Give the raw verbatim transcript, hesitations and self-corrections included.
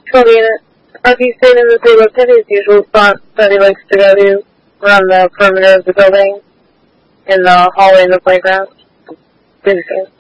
Colleen, have you stayed in the They Looked at his usual spot that he likes to go to around the perimeter of the building, in the hallway and the playground? Big fan.